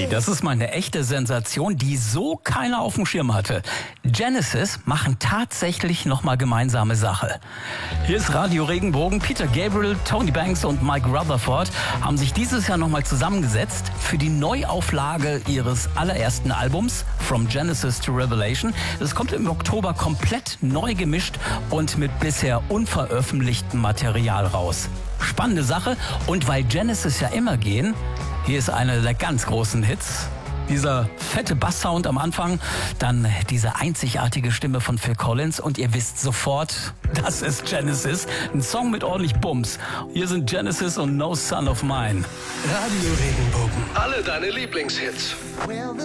Hey, das ist mal eine echte Sensation, die so keiner auf dem Schirm hatte. Genesis machen tatsächlich nochmal gemeinsame Sache. Hier ist Radio Regenbogen. Peter Gabriel, Tony Banks und Mike Rutherford haben sich dieses Jahr nochmal zusammengesetzt für die Neuauflage ihres allerersten Albums From Genesis to Revelation. Das kommt im Oktober komplett neu gemischt und mit bisher unveröffentlichtem Material raus. Spannende Sache, und weil Genesis ja immer gehen, hier ist einer der ganz großen Hits. Dieser fette Basssound am Anfang, dann diese einzigartige Stimme von Phil Collins und ihr wisst sofort, das ist Genesis. Ein Song mit ordentlich Bums. Hier sind Genesis und No Son of Mine. Radio Regenbogen. Alle deine Lieblingshits.